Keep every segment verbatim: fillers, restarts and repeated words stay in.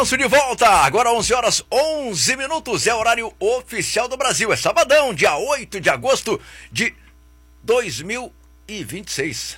Balanço de volta, agora onze horas onze minutos, é horário oficial do Brasil, é sabadão, dia oito de agosto de dois mil e vinte e seis.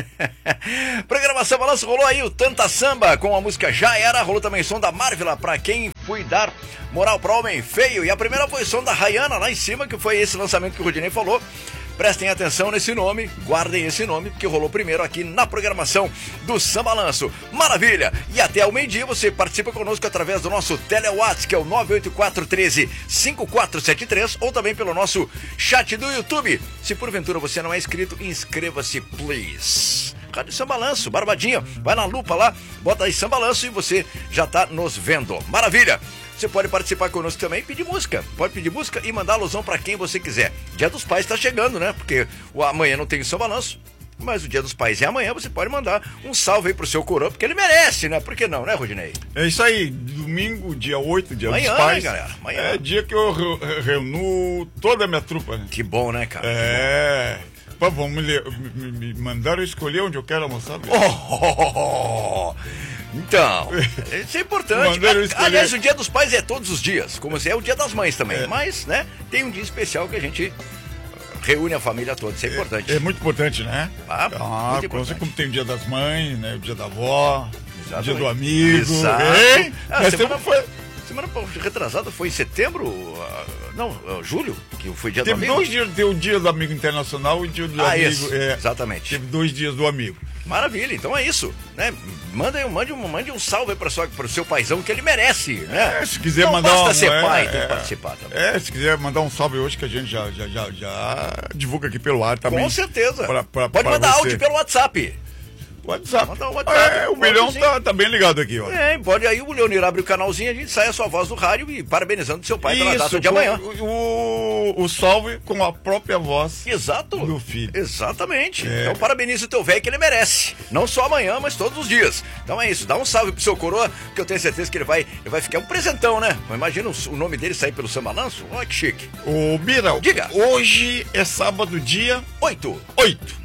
Programação Balanço, rolou aí o Tanta Samba com a música Já Era, rolou também som da Marvila, pra quem fui dar moral pra homem feio, e a primeira foi o som da Rayana lá em cima, que foi esse lançamento que o Rudinei falou. Prestem atenção nesse nome, guardem esse nome, porque rolou primeiro aqui na programação do Sambalanço. Maravilha! E até o meio-dia você participa conosco através do nosso Telewatts, que é o nove oito quatro um três cinco quatro sete três, ou também pelo nosso chat do YouTube. Se porventura você não é inscrito, inscreva-se, please. Rádio Sambalanço, Barbadinha, vai na lupa lá, bota aí Sambalanço e você já tá nos vendo. Maravilha! Você pode participar conosco também e pedir música. Pode pedir música e mandar alusão pra quem você quiser. Dia dos Pais tá chegando, né? Porque o amanhã não tem o Sambalanço, mas o Dia dos Pais é amanhã. Você pode mandar um salve aí pro seu coroa, porque ele merece, né? Por que não, né, Rodinei? É isso aí. Domingo, dia oito, Dia amanhã, dos Pais. Né, galera? Amanhã. É dia que eu re reúno toda a minha trupa, né? Que bom, né, cara? É... Pô, vamos me, me, me mandaram escolher onde eu quero almoçar. Oh, oh, oh. Então, isso é importante. Aliás, o Dia dos Pais é todos os dias, como se é o Dia das Mães também. É. Mas, né, tem um dia especial que a gente reúne a família toda, isso é importante. É, é muito importante, né? Ah, ah muito importante. Como tem o Dia das Mães, né, o Dia da avó, o Dia do amigo. Exato. Hein? Ah, semana, foi... semana retrasada foi em setembro, não, julho, que foi Dia teve do Amigo. Dois dias, teve o Dia do Amigo Internacional e o Dia do ah, Amigo. Isso, é, exatamente. Teve dois dias do amigo. Maravilha, então é isso, né? Manda, mande, um, mande um salve aí para o seu paizão que ele merece, né? É, se quiser não mandar basta um, ser é, pai, tem é, que participar também. É, se quiser mandar um salve hoje que a gente já, já, já, já divulga aqui pelo ar também. Com certeza. Pra, pra, Pode pra mandar você. áudio pelo WhatsApp. WhatsApp. Manda um WhatsApp. É, o milhão tá, tá bem ligado aqui, ó. É, pode aí o Leonir abre o canalzinho, a gente sai a sua voz do rádio e parabenizando seu pai Isso, pela data de amanhã. O, o, o salve com a própria voz. Exato. Do filho. Exatamente. É. Então parabeniza o teu velho que ele merece. Não só amanhã, mas todos os dias. Então é isso, dá um salve pro seu coroa, que eu tenho certeza que ele vai, ele vai ficar um presentão, né? Imagina o, o nome dele sair pelo Sambalanço. Olha que chique. Ô, Bira, diga. Hoje é sábado, dia oito. oito.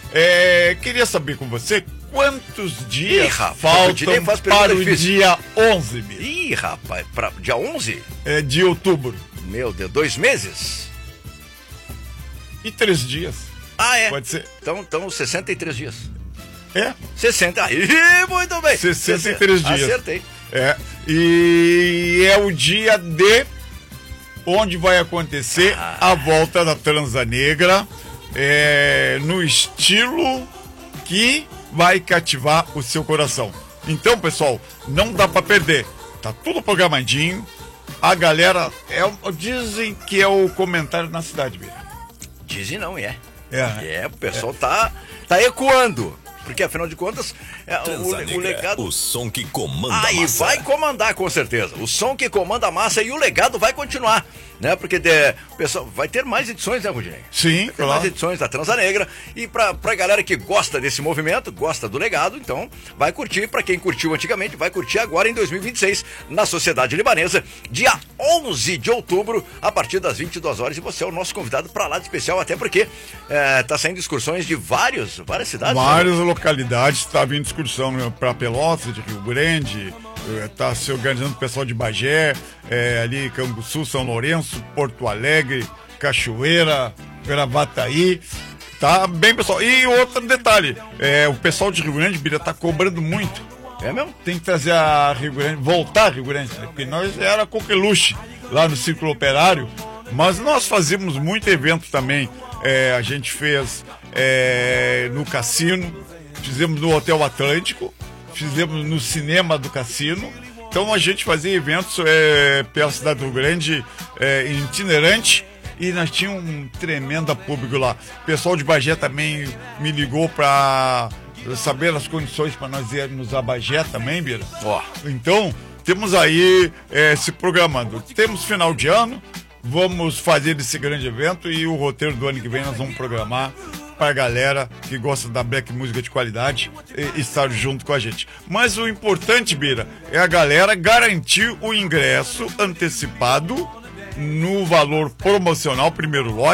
É, queria saber com você quantos dias Ih, rapaz, faltam para o dia onze, Bira. Ih, rapaz, pra, dia onze? É, de outubro. Meu Deus, dois meses? E três dias. Ah, é? Pode ser. Então, então sessenta e três dias. É? sessenta. Aí, muito bem. sessenta e três dias. Acertei. É. E é o dia de onde vai acontecer ah. a volta da Transa Negra, é, no estilo que vai cativar o seu coração. Então, pessoal, não dá pra perder. Tá tudo programadinho. A galera é, dizem que é o comentário na cidade, Bira. Dizem não, é. É, é o pessoal é. tá tá ecoando. Porque, afinal de contas, é, o, o legado... O som que comanda ah, a massa. E vai comandar, com certeza. O som que comanda a massa e o legado vai continuar, né? Porque de, o pessoal vai ter mais edições, né, Rudinei? Sim, vai ter claro. mais edições da Transa Negra. E pra, pra galera que gosta desse movimento, gosta do legado, então vai curtir. Pra quem curtiu antigamente, vai curtir agora em dois mil e vinte e seis, na Sociedade Libanesa, dia onze de outubro, a partir das vinte e duas horas. E você é o nosso convidado pra lá de especial, até porque é, tá saindo excursões de vários, várias cidades. Várias né? localidades, está vindo excursão para Pelotas, de Rio Grande, está se organizando o pessoal de Bagé, é, ali Canguçu, São Lourenço, Porto Alegre, Cachoeira, Gravataí. Tá bem, pessoal. E outro detalhe, é, o pessoal de Rio Grande, Bira, tá cobrando muito. É mesmo? Tem que trazer a Rio Grande, voltar a Rio Grande, né? Porque nós era coqueluche lá no Círculo Operário, mas nós fazíamos muito evento também. É, a gente fez é, no Cassino, fizemos no Hotel Atlântico, fizemos no cinema do Cassino. Então a gente fazia eventos é, pela cidade do Rio Grande, é, itinerante, e nós tínhamos um tremendo público lá. O pessoal de Bagé também me ligou para saber as condições para nós irmos a Bagé também, Bira. Ó. Então, temos aí é, se programando. Temos final de ano, vamos fazer esse grande evento e o roteiro do ano que vem nós vamos programar para a galera que gosta da black música de qualidade e, estar junto com a gente. Mas o importante, Bira, é a galera garantir o ingresso antecipado no valor promocional, primeiro lote,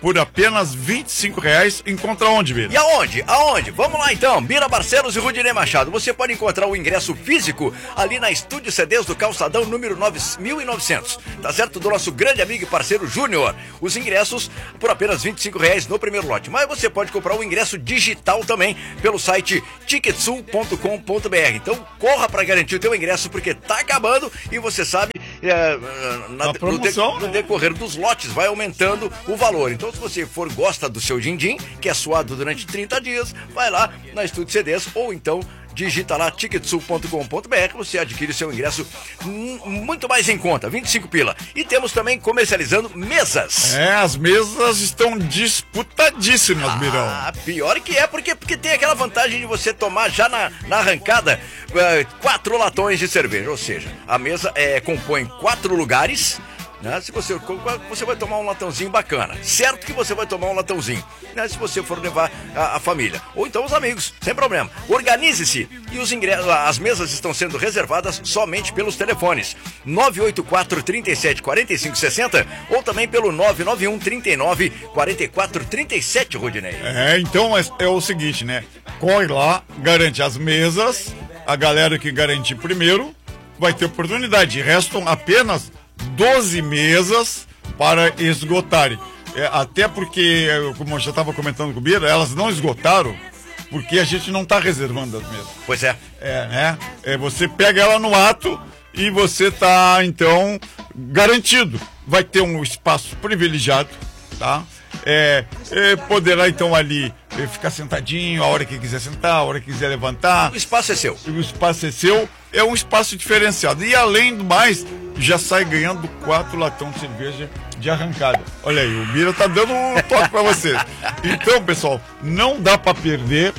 por apenas vinte e cinco reais. Encontra onde, Bira? E aonde? Aonde? Vamos lá então, Bira Barcelos e Rudinei Machado. Você pode encontrar o ingresso físico ali na Estúdio C Ds do Calçadão, número nove mil e novecentos. Tá certo? Do nosso grande amigo e parceiro Júnior. Os ingressos por apenas vinte e cinco reais no primeiro lote. Mas você pode comprar o ingresso digital também pelo site ticketsul ponto com ponto br. Então corra para garantir o teu ingresso, porque tá acabando e você sabe, é, na, promoção, no, de, no decorrer dos lotes vai aumentando o valor. Então, se você for gosta do seu din-din, que é suado durante trinta dias, vai lá na Estúdio C Ds ou então digita lá ticketsul ponto com ponto br, você adquire seu ingresso muito mais em conta, vinte e cinco pila. E temos também comercializando mesas. É, as mesas estão disputadíssimas, Mirão. Ah, pior que é, porque, porque tem aquela vantagem de você tomar já na, na arrancada uh, quatro latões de cerveja, ou seja, a mesa é, compõe quatro lugares. Né? Se você, você vai tomar um latãozinho bacana, certo que você vai tomar um latãozinho, né? Se você for levar a, a família, ou então os amigos, sem problema. Organize-se e os ingressos, as mesas estão sendo reservadas somente pelos telefones nove oito quatro, trinta e sete, quarenta e cinco, sessenta ou também pelo nove nove um, trinta e nove, quarenta e quatro, trinta e sete, Rodinei. É, então é, é o seguinte, né? Corre lá, garante as mesas, a galera que garantir primeiro vai ter oportunidade. Restam apenas doze mesas para esgotarem. É, até porque, como eu já estava comentando com o Bira, elas não esgotaram porque a gente não está reservando as mesas. Pois é. É, né? É, você pega ela no ato e você está, então, garantido. Vai ter um espaço privilegiado, tá? É, é, poderá, então, ali é, ficar sentadinho a hora que quiser sentar, a hora que quiser levantar. O espaço é seu. O espaço é seu. É um espaço diferenciado. E, além do mais, já sai ganhando quatro latão de cerveja de arrancada. Olha aí, o Bira tá dando um toque pra vocês. Então, pessoal, não dá pra perder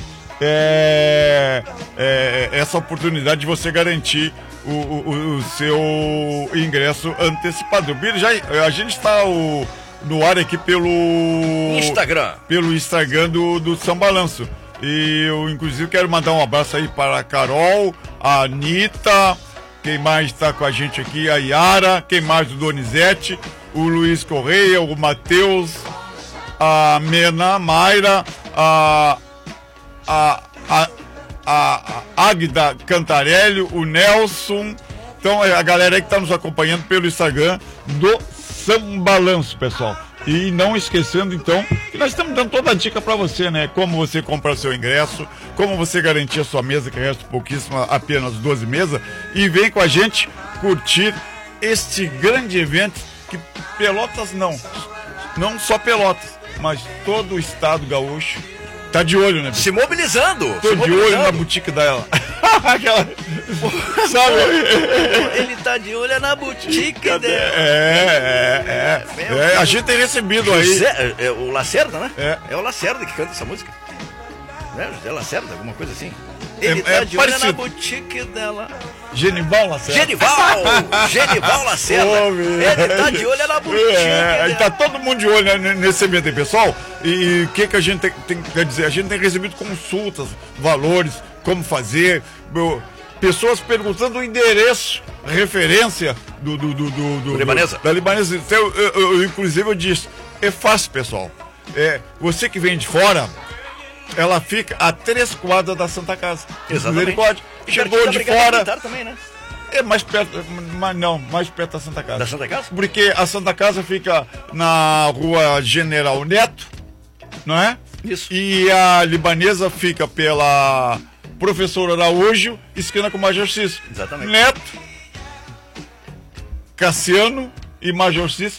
é, é, essa oportunidade de você garantir o, o, o seu ingresso antecipado. O Bira, já, a gente está o, no ar aqui pelo Instagram, pelo Instagram do, do São Balanço. E eu, inclusive, quero mandar um abraço aí para a Carol, a Anitta, quem mais está com a gente aqui, a Yara, quem mais, o Donizete, o Luiz Correia, o Matheus, a Mena, a Mayra, a, a, a, a, a Águida Cantarelli, o Nelson. Então, a galera aí que está nos acompanhando pelo Instagram do São Balanço, pessoal. E não esquecendo, então, que nós estamos dando toda a dica para você, né? Como você comprar seu ingresso, como você garantir a sua mesa, que resta pouquíssimo, apenas doze mesas. E vem com a gente curtir este grande evento que Pelotas não, não só Pelotas, mas todo o estado gaúcho tá de olho, né? Se mobilizando. Tô se de mobilizando. olho na boutique dela. Aquela, sabe? Ele tá de olho na boutique dela. É, é, é. é a gente tem recebido aí. José, é, é o Lacerda, né? É. É o Lacerda que canta essa música. Né? José Lacerda, alguma coisa assim. Ele É- tá é de olho parecido. na boutique dela. Genival Lacerda. Genival! Genival Lacerda. Ô, meu. Ele tá de olho na boutique É, dela. e tá todo mundo de olho né, nesse evento aí, pessoal. E o que, que a gente tem, tem, quer dizer? A gente tem recebido consultas, valores, como fazer, meu, pessoas perguntando o endereço, referência do, do, do, do, do Libanesa. da Libanesa. Então, eu, eu, eu, inclusive, eu disse, é fácil, pessoal. É, você que vem de fora, ela fica a três quadras da Santa Casa. Exatamente. Misericórdia. E Chegou pertinho da de Brigada fora. Militar também, né? É mais perto, mas não, mais perto da Santa Casa. Da Santa Casa? Porque a Santa Casa fica na rua General Neto, não é? Isso. E a Libanesa fica pela Professor Araújo, esquina com o Major Cícero. Exatamente. Neto, Cassiano e Major Cícero.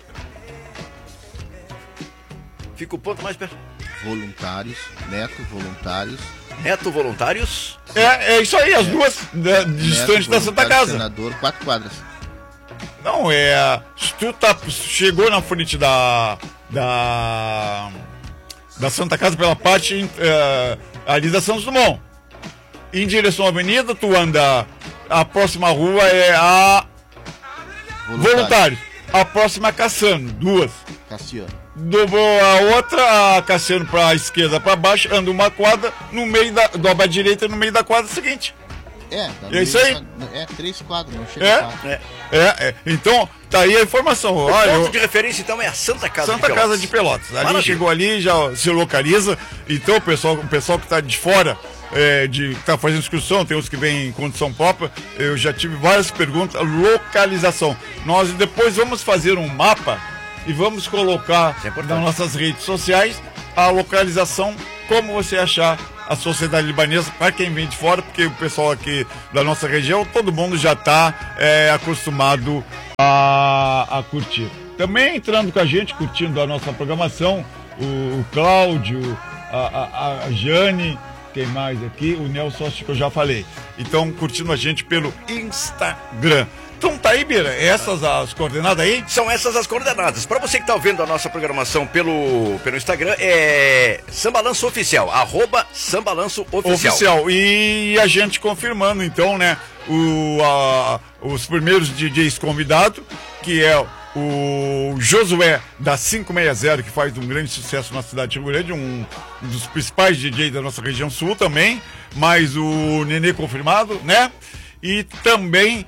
Fica o ponto mais perto. Voluntários, Neto, voluntários. Neto Voluntários. É, é isso aí, as duas né, distantes Neto, da Santa voluntário, Casa. Senador, quatro quadras. Não, é. Se tu tá, chegou na frente da. Da. Da Santa Casa pela parte é, ali da Santos Dumont. Em direção à avenida, tu anda. A próxima rua é a Voluntário. Voluntários. A próxima é Cassiano, duas. Cassiano. Do, a outra, a Cassiano pra esquerda, pra baixo, anda uma quadra, no meio da. Dobra à direita, no meio da quadra seguinte. É, tá É isso aí? É, três quadros, não chega É? a quatro. É. É, é. Então, tá aí a informação. O Olha, ponto eu- de referência, então, é a Santa Casa Santa de Pelotas. Casa de Pelotas. Ali Maravilha. chegou ali, já se localiza. Então, o pessoal, o pessoal que está de fora, é, de, que tá fazendo excursão, tem uns que vêm em condição própria. Eu já tive várias perguntas. Localização. Nós depois vamos fazer um mapa e vamos colocar Isso é importante. nas nossas redes sociais a localização, como você achar a sociedade libanesa para quem vem de fora, porque o pessoal aqui da nossa região, todo mundo já está acostumado a, a curtir. Também entrando com a gente, curtindo a nossa programação, o, o Cláudio, a, a, a Jane, tem mais aqui, o Nelson, acho que eu já falei. Então, curtindo a gente pelo Instagram. Então tá aí, Bira, essas as coordenadas aí? São essas as coordenadas. Para você que está ouvindo a nossa programação pelo, pelo Instagram, é Sambalanço Oficial, arroba Sambalanço Oficial. Oficial. E a gente confirmando, então, né, o, a, os primeiros D Js convidados, que é o Josué da quinhentos e sessenta, que faz um grande sucesso na cidade de Rio Grande, um, um dos principais D Js da nossa região sul também, mais o Nenê confirmado, né? E também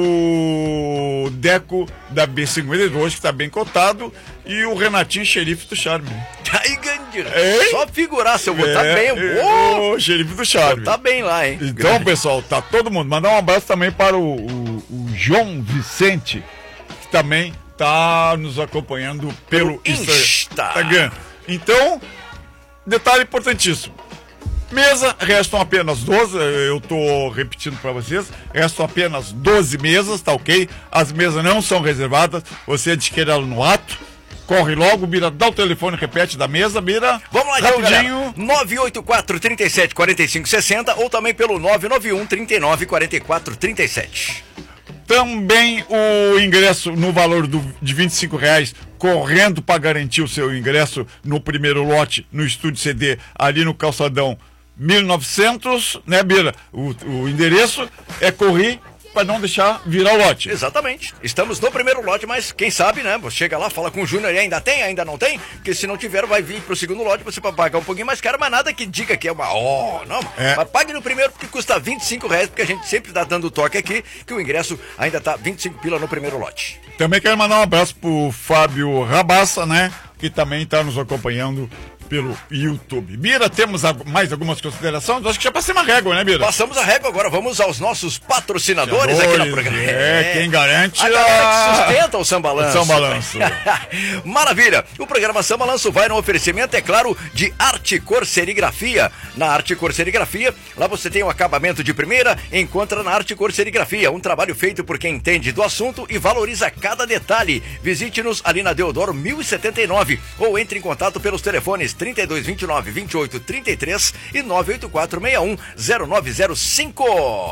o Deco da B cinquenta e dois, que está bem cotado, e o Renatinho, xerife do Charme. Aí, Gandira, Hein? só figurar, se eu botar É, bem, é, oh, o xerife do Charme. tá bem lá, hein? Então, pessoal, tá todo mundo. Mandar um abraço também para o, o, o João Vicente, que também tá nos acompanhando pelo Pelo Insta. Instagram. Então, detalhe importantíssimo. Mesa, restam apenas doze, eu tô repetindo para vocês, restam apenas doze mesas, tá ok? As mesas não são reservadas, você adquire ela no ato, corre logo, Bira, dá o telefone, repete da mesa, Bira. Vamos lá, então, rapidinho. galera. nove oito quatro, trinta e sete, quarenta e cinco, sessenta ou também pelo nove nove um, trinta e nove, quarenta e quatro, trinta e sete. Também o ingresso no valor do, de vinte e cinco reais, correndo para garantir o seu ingresso no primeiro lote, no Estúdio C D, ali no Calçadão mil e novecentos, né, Bira? O, o endereço é correr para não deixar virar o lote. Exatamente. Estamos no primeiro lote, mas quem sabe, né? Você chega lá, fala com o Júnior e ainda tem, ainda não tem? Porque se não tiver, vai vir pro segundo lote, você vai pagar um pouquinho mais caro, mas nada que diga que é uma... Oh, não. É. Mas pague no primeiro porque custa vinte e cinco reais, porque a gente sempre tá dando toque aqui, que o ingresso ainda tá vinte e cinco pila no primeiro lote. Também quero mandar um abraço pro Fábio Rabassa, né? Que também está nos acompanhando pelo YouTube. Bira, temos a- mais algumas considerações? Acho que já passei uma régua, né, Bira? Passamos a régua, agora vamos aos nossos patrocinadores aqui na programa. É, quem garante A galera que sustenta o Sambalanço. O Sambalanço. Maravilha! O programa Sambalanço vai no oferecimento, é claro, de Arte Cor Serigrafia. Na Arte Cor Serigrafia, lá você tem um acabamento de primeira, encontra na Arte Cor Serigrafia, um trabalho feito por quem entende do assunto e valoriza cada detalhe. Visite-nos ali na Deodoro mil e setenta e nove ou entre em contato pelos telefones trinta e dois, vinte e nove, vinte e oito, trinta e três e nove oito quatro, seis um, zero nove zero cinco.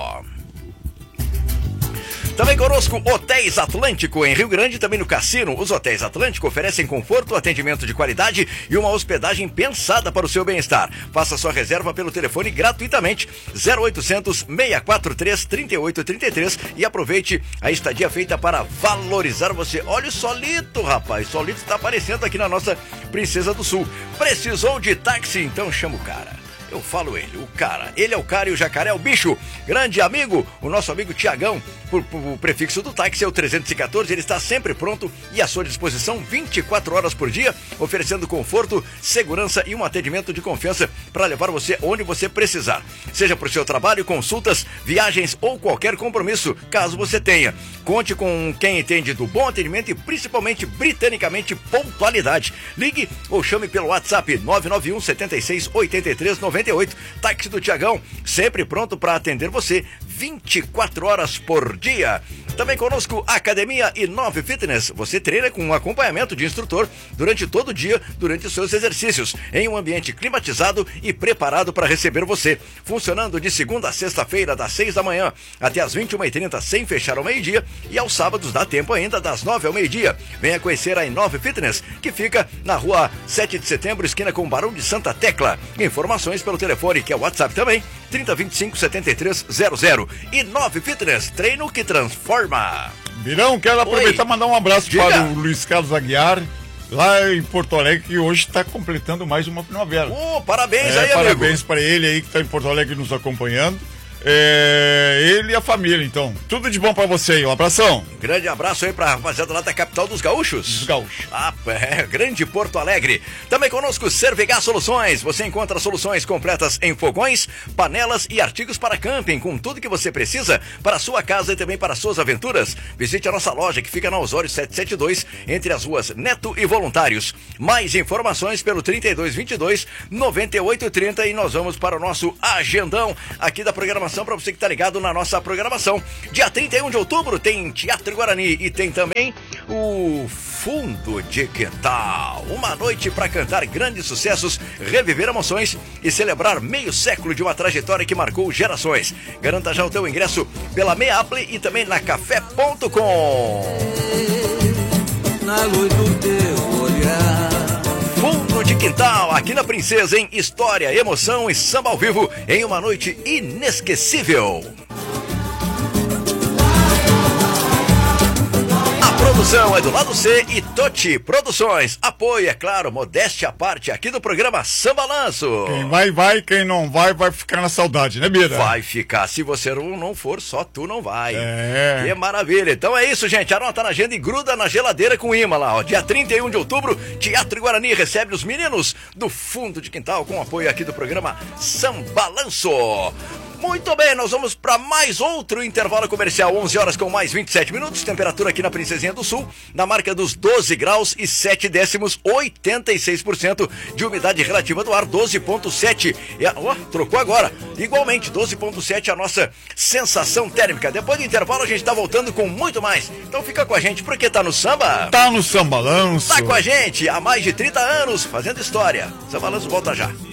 Também conosco, Hotéis Atlântico, em Rio Grande, também no Cassino. Os Hotéis Atlântico oferecem conforto, atendimento de qualidade e uma hospedagem pensada para o seu bem-estar. Faça sua reserva pelo telefone gratuitamente, zero oitocentos, seis quatro três, trinta e oito trinta e três e aproveite a estadia feita para valorizar você. Olha o Solito, rapaz, Solito está aparecendo aqui na nossa Princesa do Sul. Precisou de táxi? Então chama o cara. Eu falo ele, o cara. Ele é o cara e o jacaré é o bicho. Grande amigo, o nosso amigo Tiagão, por, por, o prefixo do táxi é o trezentos e quatorze, ele está sempre pronto e à sua disposição vinte e quatro horas por dia, oferecendo conforto, segurança e um atendimento de confiança para levar você onde você precisar. Seja para o seu trabalho, consultas, viagens ou qualquer compromisso, caso você tenha. Conte com quem entende do bom atendimento e principalmente, britanicamente, pontualidade. Ligue ou chame pelo WhatsApp nove nove um, sete seis, oito três nove oito. Táxi do Tiagão, sempre pronto para atender você vinte e quatro horas por dia. Também conosco, Academia Inove Fitness. Você treina com um acompanhamento de instrutor durante todo o dia, durante os seus exercícios, em um ambiente climatizado e preparado para receber você. Funcionando de segunda a sexta-feira, das seis da manhã até as vinte e uma e trinta, sem fechar ao meio-dia, e aos sábados dá tempo ainda, das nove ao meio-dia. Venha conhecer a Inove Fitness, que fica na rua sete de setembro, esquina com Barão de Santa Tecla. Informações pelo telefone, que é o WhatsApp também, trinta, vinte e cinco, setenta e três zero zero. Inove Fitness, treino que transforma. Birão, quero aproveitar e mandar um abraço Diga. para o Luiz Carlos Aguiar, lá em Porto Alegre, que hoje está completando mais uma primavera. Oh, parabéns É, aí, amigo. parabéns para ele aí que está em Porto Alegre nos acompanhando. É, ele e a família, então. Tudo de bom pra você aí, um abração. Grande abraço aí pra rapaziada lá da capital dos gaúchos. Dos gaúchos. Ah, é, grande Porto Alegre. Também conosco Cervegar Soluções. Você encontra soluções completas em fogões, panelas e artigos para camping, com tudo que você precisa para a sua casa e também para suas aventuras. Visite a nossa loja que fica na Osório setecentos e setenta e dois, entre as ruas Neto e Voluntários. Mais informações pelo trinta e dois, vinte e dois, noventa e oito, trinta e nós vamos para o nosso agendão aqui da programação para você que está ligado na nossa programação. Dia trinta e um de outubro tem Teatro Guarani e tem também o Fundo de Quintal. Uma noite para cantar grandes sucessos, reviver emoções e celebrar meio século de uma trajetória que marcou gerações. Garanta já o teu ingresso pela Meaple e também na café ponto com. Na luz do teu olhar. Fundo de Quintal, aqui na Princesa, em história, emoção e samba ao vivo em uma noite inesquecível. A produção é do Lado C e Toti Produções. Apoio, é claro, modéstia à parte, aqui do programa Samba Lanço. Quem vai, vai, quem não vai, vai ficar na saudade, né, Bira? Vai ficar. Se você não for, só tu não vai. É. Que maravilha. Então é isso, gente. Anota na agenda e gruda na geladeira com imã lá, ó. Dia trinta e um de outubro, Teatro Guarani recebe os meninos do Fundo de Quintal com apoio aqui do programa Samba Lanço. Muito bem, nós vamos para mais outro intervalo comercial, onze horas com mais vinte e sete minutos, temperatura aqui na Princesinha do Sul, na marca dos doze graus e sete décimos, oitenta e seis por cento de umidade relativa do ar, doze vírgula sete. É, ó, trocou agora, igualmente, doze vírgula sete a nossa sensação térmica. Depois do intervalo a gente tá voltando com muito mais, então fica com a gente, porque tá no samba. Tá no Samba Lanço. Tá com a gente há mais de trinta anos, fazendo história. Samba Lanço volta já.